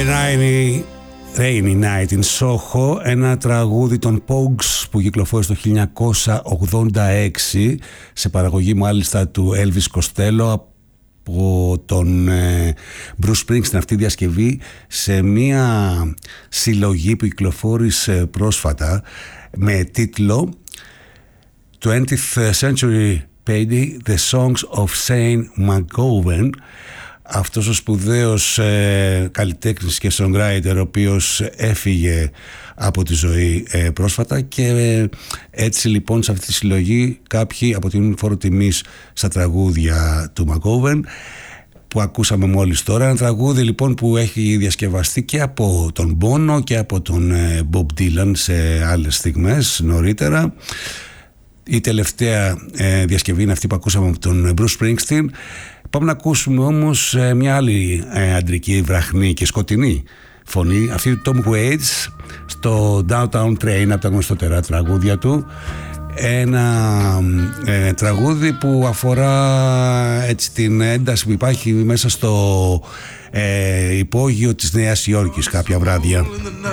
Rainy Night in Soho, ένα τραγούδι των Pogues που κυκλοφόρησε το 1986 σε παραγωγή μάλιστα του Elvis Costello από τον Bruce Springsteen, αυτή η διασκευή σε μια συλλογή που κυκλοφόρησε πρόσφατα με τίτλο 20th Century Payday, The Songs of Shane McGowan. Αυτός ο σπουδαίος καλλιτέχνης και songwriter, ο οποίος έφυγε από τη ζωή πρόσφατα, και έτσι λοιπόν σε αυτή τη συλλογή κάποιοι αποτελούν φόρο τιμής στα τραγούδια του McGowan που ακούσαμε μόλις τώρα. Ένα τραγούδι λοιπόν που έχει διασκευαστεί και από τον Bono και από τον Bob Dylan σε άλλες στιγμές νωρίτερα. Η τελευταία διασκευή είναι αυτή που ακούσαμε από τον Bruce Springsteen. Πάμε να ακούσουμε όμως μια άλλη αντρική, βραχνή και σκοτεινή φωνή, αυτή του Tom Waits στο Downtown Train, από τα γνωστότερα τραγούδια του. Ένα τραγούδι που αφορά έτσι την ένταση που υπάρχει μέσα στο υπόγειο της Νέας Υόρκης κάποια βράδια.